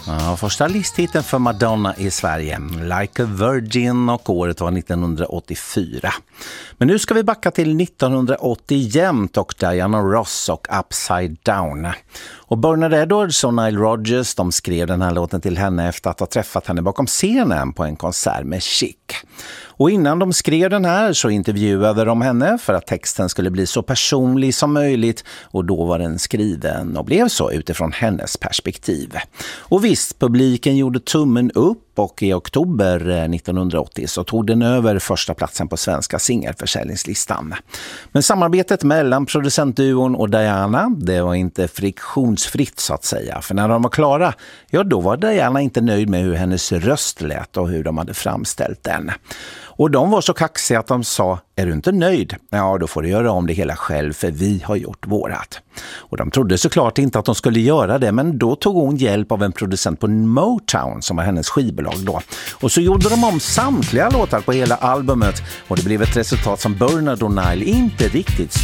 Ja, första listhitten för Madonna i Sverige, Like a Virgin, och året var 1984. Men nu ska vi backa till 1980 jämt och Diana Ross och Upside Down. Och Bernard Edwards och Nile Rodgers, de skrev den här låten till henne efter att ha träffat henne bakom scenen på en konsert med Chic. Och innan de skrev den här så intervjuade de henne för att texten skulle bli så personlig som möjligt, och då var den skriven och blev så utifrån hennes perspektiv. Och visst, publiken gjorde tummen upp, och i oktober 1980 så tog den över första platsen på svenska singelförsäljningslistan. Men samarbetet mellan producentduon och Diana, det var inte friktionsfritt så att säga. För när de var klara, ja då var Diana inte nöjd med hur hennes röst lät och hur de hade framställt den. Och de var så kaxiga att de sa, är du inte nöjd? Ja, då får du göra om det hela själv, för vi har gjort vårat. Och de trodde såklart inte att de skulle göra det, men då tog hon hjälp av en producent på Motown som var hennes skivbolag då. Och så gjorde de om samtliga låtar på hela albumet, och det blev ett resultat som Bernard och Nile inte riktigt